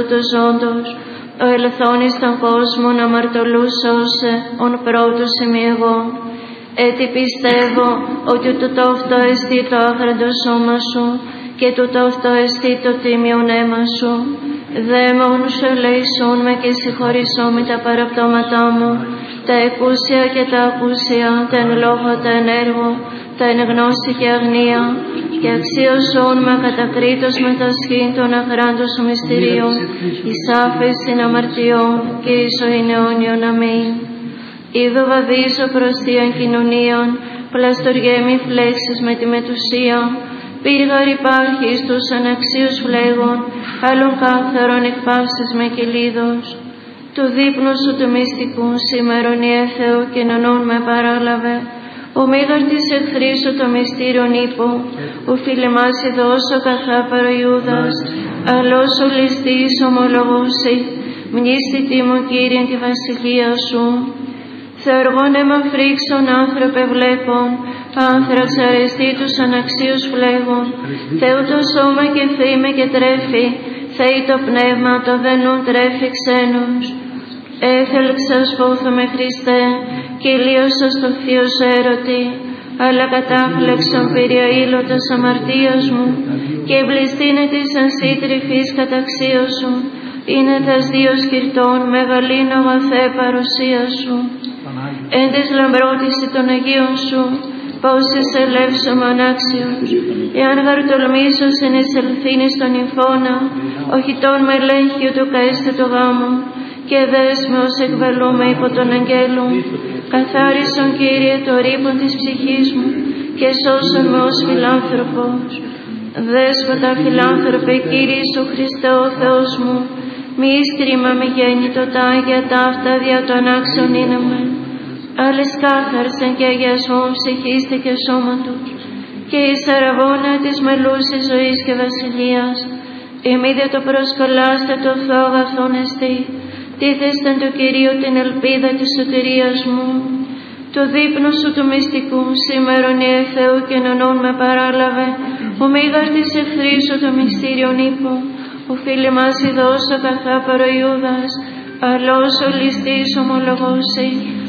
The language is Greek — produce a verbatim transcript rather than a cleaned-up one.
του ζώντος, ο ελθόνης των κόσμων αμαρτωλούς σώσε, ον πρώτος είμαι εγώ. Έτσι πιστεύω ότι τούτο αυτό εστί το άγραντο σώμα σου και τούτο αυτό εστί το τίμιον αίμα σου. Δαίμον σου ελεησούν με και συγχωρησόμοι τα παραπτώματά μου, τα εκούσια και τα ακούσια, τα εν λόγω, τα εν έργο, τα εν γνώση και αγνία, και αξίωσόν με κατακρίτως με τα σχήν των αγράντων σου μυστηρίων, εις άφεσιν αμαρτιών και εις ο ειν αιώνιον. Αμήν. Είδω βαδίζω προς θείαν κοινωνίαν, πλαστοριέμι φλέξεις με τη μετουσία, πύργαρ υπάρχει στους αναξίους φλέγων, άλλων κάθαρων εκπαύσεις με κυλίδος. Του δείπνου σου του μυστικού σήμερον η Θεό και νονών με παράλαβε, ο μήγαρ της εχθρής σου το μυστήριον ύπο, ο φιλεμάς ειδώσω καθάπαρο Ιούδας, αλλός ο ληστής ομολογώσει, μνήστητη μου Κύριε τη βασιλεία σου. Θεοργών αίμα φρίξον άνθρωπε βλέπων, άνθραξ αρεστή τους αναξίους φλέγων, Θεού το σώμα και θύμε και τρέφει, Θεή το πνεύμα το δενούν τρέφει ξένους. Έθελξας φόθω με Χριστέ, κυλίωσα στο θείο σου έρωτη, αλλά κατάφλεξον πυριαήλωτας αμαρτίας μου, και εμπληστήνε της ασύτριφης καταξίωσου, είναι τας δύο σκυρτών μεγαλήν αγαθέ παρουσία σου. Εν της λαμπρότηση των Αγίων σου, πώς εισελεύσω μονάξιος, εάν γαρτολμήσω εν εισελθύνη στον νυμφώνα, όχι τον μελέχιο του καέστε το γάμο, και δέσμε ως εκβελούμε υπό τον αγγέλων, καθάρισον Κύριε το ρήπον της ψυχής μου, και σώσον με ως φιλάνθρωπος. Δέσποτα φιλάνθρωπε Κύριε Ιησού Χριστέ ο Θεός μου, μη ίστριμα μη γέννητοτα για τα αυτά δια το ανάξιον είναι με. Άλλες κάθαρσεν και αγιασμόν ψυχίστε και σώματος, και εις αραβώνα της μελούσης ζωής και βασιλείας, ημίδια το προσκολάστε το Θεό αγαθόν εστί, τίθεστεν του Κυρίου την ελπίδα της σωτηρίας μου. Το δείπνο σου του μυστικού σήμερον η Θεού και νονών με παράλαβε, ο μήγαρ της εχθρής σου το μυστήριον ύπο, ο φίλοι μας ειδώσω καθάπαρο Ιούδας, αλλός ο ληστής ομολογώσει,